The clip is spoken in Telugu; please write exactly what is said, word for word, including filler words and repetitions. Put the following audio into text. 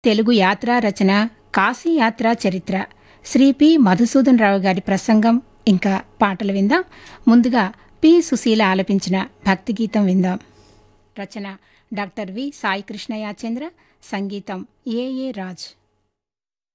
తెలుగు యాత్రా రచన కాశీ యాత్రా చరిత్ర శ్రీ పి మధుసూదన్ రావు గారి ప్రసంగం ఇంకా పాటలు విందాం. ముందుగా పి సుశీల ఆలపించిన భక్తి గీతం విందాం. రచన డాక్టర్ వి సాయి కృష్ణయాచంద్ర, సంగీతం ఏ ఏ రాజ్.